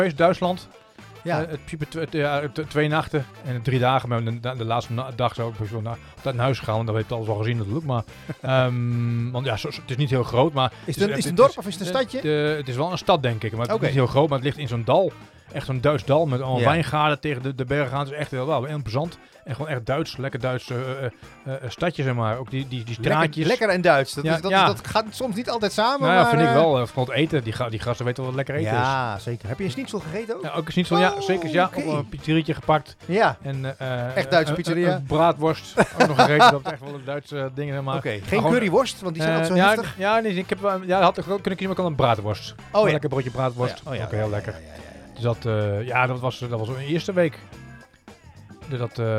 geweest, Duitsland. Ja. Het principe 2 nachten en 3 dagen. Maar de laatste dag zou ik zo naar huis gaan. Want dat heeft alles al gezien natuurlijk. Maar, want ja, het is niet heel groot. Maar Is het een dorp of is het een stadje? Het is wel een stad, denk ik. Maar het is niet heel groot. Maar het ligt in zo'n dal. Echt zo'n Duits dal met allemaal wijngaarden tegen de bergen aan. Het is echt heel imposant. En gewoon echt Duits, lekker Duits stadje, zeg maar. Ook die straatjes. Lekker en Duits. Dat gaat soms niet altijd samen. Nou ja, maar, vind ik wel. Van het eten. Die gasten weten wel wat lekker eten is. Ja, zeker. Heb je een schnitzel gegeten ook? Ja, ook een schnitzel. Ja, zeker. Ja, op een pizzerietje gepakt. Ja. En, echt Duitse pizzeria. Een braadworst. Ook nog gegeten. Dat is echt wel een Duitse dingen, zeg maar. Oké. Geen curryworst, want die zijn altijd zo heftig. Ja, nee, ik heb had ik kunnen kiezen, maar ik had een braadworst. Oh ja. Lekker broodje braadworst. Ook heel lekker. Dus dat was een eerste week. Dus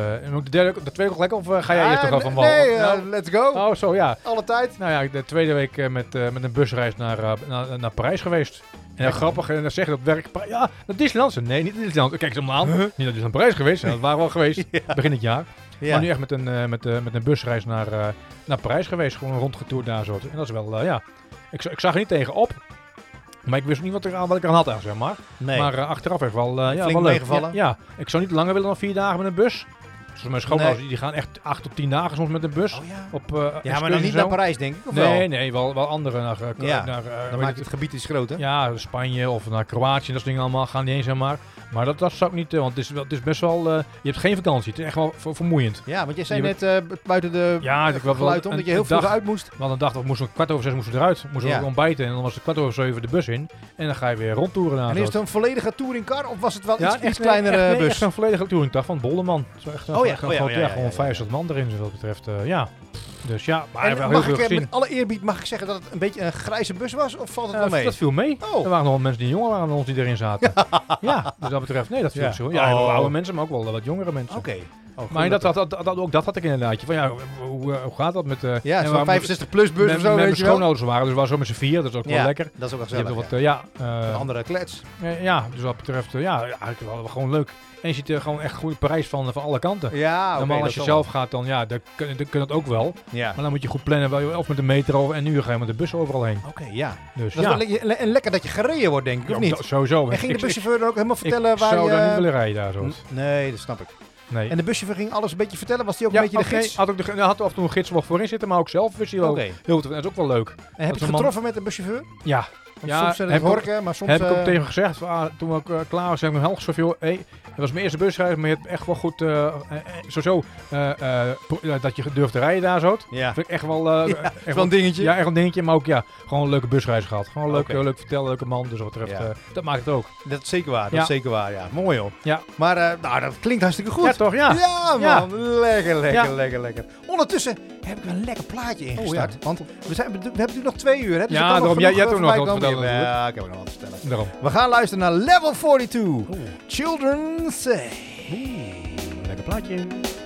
de tweede ook lekker? Of ga jij eerst nog wel van wal? Nee, let's go. Oh, zo ja. Alle tijd. Nou ja, de tweede week met een busreis naar Parijs geweest. En heel grappig, en dan zeg je dat werk... Ja, naar Disneyland. Nee, niet naar Disneyland. Kijk eens om me aan. Niet naar Disneyland Parijs geweest. Dat waren we al geweest. Begin het jaar. Ja. Maar nu echt met een busreis naar Parijs geweest. Gewoon rondgetoerd daar zo. En dat is wel, Ik zag er niet tegen op. Maar ik wist niet wat ik eraan had, zeg maar. Nee. Maar achteraf heeft wel, flink wel leuk. meegevallen. Ja, ik zou niet langer willen dan 4 dagen met een bus. Zoals mijn schoonouders, die gaan echt 8 tot 10 dagen soms met een bus. Oh, ja. Maar dan niet naar Parijs, denk ik, of nee, wel? Nee, wel andere. Dan maakt het gebied is groot, hè? Ja, Spanje of naar Kroatië, dat soort dingen allemaal gaan niet eens, zeg maar. Maar dat zou ik niet, want het is best wel... je hebt geen vakantie, het is echt wel vermoeiend. Ja, want jij zei net buiten de geluid om dat je heel vroeg uit moest. Want een dag, we moesten 6:15 moesten eruit. Moesten we ontbijten en dan was het 6:15 de bus in. En dan ga je weer rondtoeren naar. En is het een volledige touringcar of was het wel iets kleinere bus? Echt een volledige touringcar van Bolleman. Gewoon 65 man erin, wat dat betreft. Dus ja, maar en heel veel gezien. Met alle eerbied mag ik zeggen dat het een beetje een grijze bus was? Of valt het wel mee? Dat viel mee. Er waren nog wel mensen die jonger waren dan ons die erin zaten. Ja, dus dat betreft, nee, dat viel zo. Ja, heel oude mensen, maar ook wel wat jongere mensen. Oké. Maar dat had ik inderdaad. Van hoe gaat dat met... zo'n 65 plus bus of zo, met mijn schoonouders waren, dus we waren zo met z'n 4, dat is ook wel lekker. Dat is ook wel gezellig. Een andere klets. Dus wat betreft, eigenlijk wel gewoon leuk. En je ziet gewoon echt goede prijs van alle kanten. Ja, normaal als je zelf gaat, dan kun dat ook wel. Ja. Maar dan moet je goed plannen, of met de metro, en nu ga je met de bus overal heen. Oké, ja. Dus, dat is wel lekker dat je gereden wordt, denk ik, of niet? Sowieso. En ging de buschauffeur dan ook helemaal vertellen waar je... Ik zou daar niet willen rijden daar zo. Nee, dat snap ik. Nee. En de buschauffeur ging alles een beetje vertellen? Was die ook een beetje de gids? Had af en toe een gids nog voorin zitten, maar ook zelf wist hij wel heel veel. Dat is ook wel leuk. En heb je het getroffen met de buschauffeur? Ja. Soms zijn het horken, maar soms... Heb ik ook tegen gezegd, toen we ook klaar was, heb ik nog zoveel. Dat was mijn eerste busreis, maar je hebt echt wel goed, dat je durft te rijden daar zo. Ja. Vind ik echt wel... echt wel een dingetje. Ja, echt een dingetje, maar ook gewoon een leuke busreis gehad. Gewoon leuk vertellen, leuke man, dus wat betreft, dat maakt het ook. Dat is zeker waar, ja. Mooi hoor. Ja. Maar dat klinkt hartstikke goed. Ja toch, ja. Ja man, lekker. Ondertussen heb ik een lekker plaatje ingestart. Want we hebben natuurlijk nog 2 uur, hè? Dus daarom, jij hebt ook nog wat te vertellen. Ja, ik heb ook nog wat te vertellen. Daarom. We gaan luisteren naar Level 42. Children Say. Lekker plaatje.